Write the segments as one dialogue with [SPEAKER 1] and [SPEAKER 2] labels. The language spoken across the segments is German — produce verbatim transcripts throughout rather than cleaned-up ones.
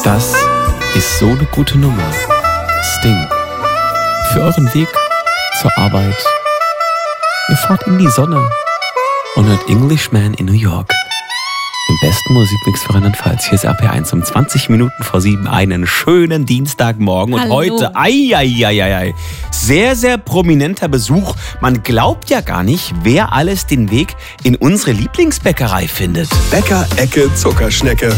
[SPEAKER 1] Das ist so eine gute Nummer. Sting. Für euren Weg zur Arbeit. Ihr fahrt in die Sonne und hört Englishman in New York. Den besten Musikmix für Rheinland-Pfalz. Hier ist R P eins um zwanzig Minuten vor sieben. Einen schönen Dienstagmorgen. Und
[SPEAKER 2] Hallo.
[SPEAKER 1] heute, ei, ei, ei, ei, ei, sehr, sehr prominenter Besuch. Man glaubt ja gar nicht, wer alles den Weg in unsere Lieblingsbäckerei findet.
[SPEAKER 3] Bäcker-Ecke Zuckerschnecke.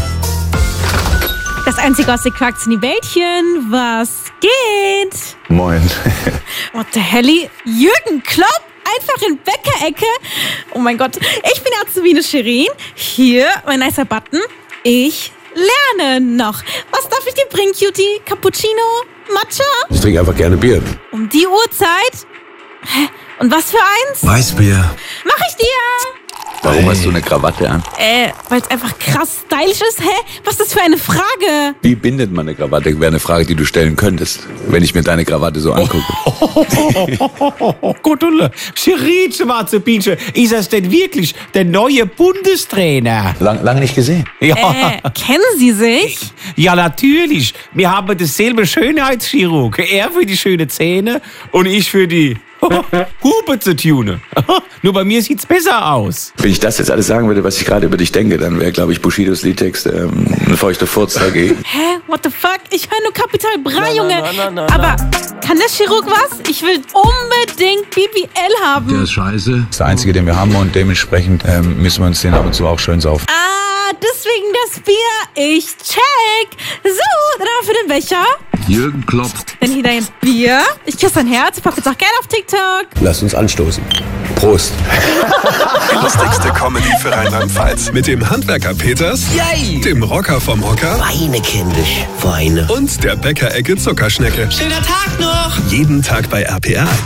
[SPEAKER 2] Das einzige aus den Quarkzini-Bällchen, was geht?
[SPEAKER 4] Moin.
[SPEAKER 2] What the helly? Jürgen Klopp? Einfach in Bäckerecke? Oh mein Gott, ich bin Azubine Shirin. Hier, mein nicer Button. Ich lerne noch. Was darf ich dir bringen, Cutie? Cappuccino? Matcha?
[SPEAKER 4] Ich trinke einfach gerne Bier.
[SPEAKER 2] Um die Uhrzeit? Hä? Und was für eins?
[SPEAKER 3] Weißbier.
[SPEAKER 2] Mach ich dir!
[SPEAKER 4] Warum hast du eine Krawatte an?
[SPEAKER 2] Äh, weil es einfach krass stylisch ist. Hä? Was ist das für eine Frage?
[SPEAKER 4] Wie bindet man eine Krawatte? Wäre eine Frage, die du stellen könntest, wenn ich mir deine Krawatte so angucke.
[SPEAKER 1] Oh Gott, Shirin, schwarze Bienchen, ist das denn wirklich der neue Bundestrainer?
[SPEAKER 4] Lang, lange nicht gesehen.
[SPEAKER 1] Ja,
[SPEAKER 2] Äh, kennen Sie sich?
[SPEAKER 1] ja, natürlich. Wir haben dasselbe Schönheitschirurg. Er für die schönen Zähne und ich für die Hupe zu tunen. Nur bei mir sieht's besser aus.
[SPEAKER 4] Wenn ich das jetzt alles sagen würde, was ich gerade über dich denke, dann wäre, glaube ich, Bushidos Liedtext ähm, ein feuchter Furz dagegen.
[SPEAKER 2] Hä? What the fuck? Ich höre nur Kapital Bra, Junge.
[SPEAKER 3] na, na, na,
[SPEAKER 2] Aber kann der Chirurg was? Ich will unbedingt B B L haben.
[SPEAKER 5] Der ist scheiße.
[SPEAKER 4] Das ist der einzige, den wir haben und dementsprechend ähm, müssen wir uns den ab und zu auch schön saufen.
[SPEAKER 2] Ah, deswegen das Bier. Ich check. So, dann haben wir für den Becher.
[SPEAKER 5] Jürgen Klopp.
[SPEAKER 2] Dann hier dein Bier. Ich küsse dein Herz. Ich pack jetzt auch gerne auf TikTok.
[SPEAKER 4] Lass uns anstoßen. Prost.
[SPEAKER 3] Die lustigste Comedy für Rheinland-Pfalz. Mit dem Handwerker Peters,
[SPEAKER 6] Yay!
[SPEAKER 3] dem Rocker vom Hocker
[SPEAKER 6] Weine, kindisch, Weine.
[SPEAKER 3] und der Bäcker-Ecke Zuckerschnecke.
[SPEAKER 6] Schöner Tag noch!
[SPEAKER 3] Jeden Tag bei R P R.